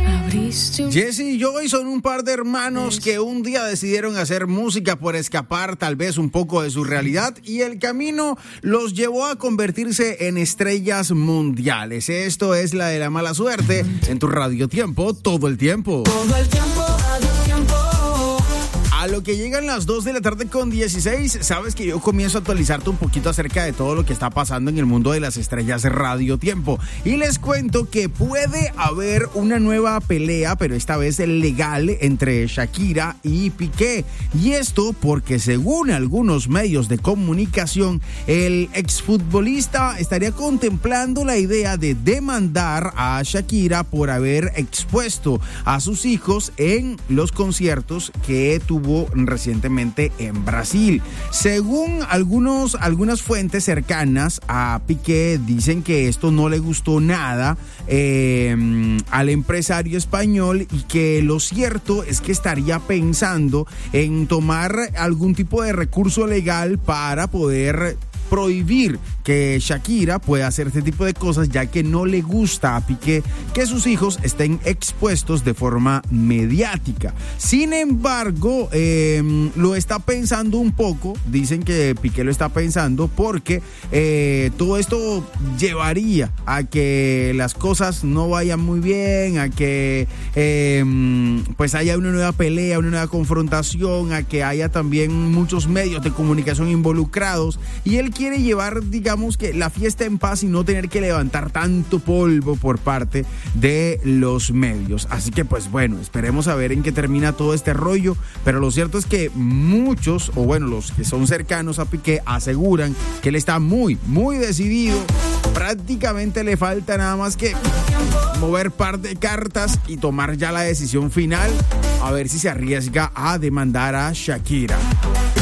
Jesse y Joy son un par de hermanos que un día decidieron hacer música por escapar tal vez un poco de su realidad y el camino los llevó a convertirse en estrellas mundiales. Esto es La de la Mala Suerte en tu Radio Tiempo, todo el tiempo. Todo el tiempo, radio tiempo. A lo que llegan las 2 de la tarde con 16, sabes que yo comienzo a actualizarte un poquito acerca de todo lo que está pasando en el mundo de las estrellas de Radio Tiempo. Y les cuento que puede haber una nueva pelea, pero esta vez legal, entre Shakira y Piqué. Y esto porque según algunos medios de comunicación, el exfutbolista estaría contemplando la idea de demandar a Shakira por haber expuesto a sus hijos en los conciertos que tuvo recientemente en Brasil. Según algunas fuentes cercanas a Piqué, dicen que esto no le gustó nada al empresario español y que lo cierto es que estaría pensando en tomar algún tipo de recurso legal para poder prohibir que Shakira pueda hacer este tipo de cosas, ya que no le gusta a Piqué que sus hijos estén expuestos de forma mediática. Sin embargo, lo está pensando un poco, dicen que Piqué lo está pensando porque todo esto llevaría a que las cosas no vayan muy bien, a que pues haya una nueva pelea, una nueva confrontación, a que haya también muchos medios de comunicación involucrados y él quiere llevar, digamos que la fiesta en paz y no tener que levantar tanto polvo por parte de los medios. Así que pues bueno, esperemos a ver en qué termina todo este rollo, pero lo cierto es que muchos, o bueno, los que son cercanos a Piqué aseguran que él está muy decidido. Prácticamente le falta nada más que mover par de cartas y tomar ya la decisión final, a ver si se arriesga a demandar a Shakira.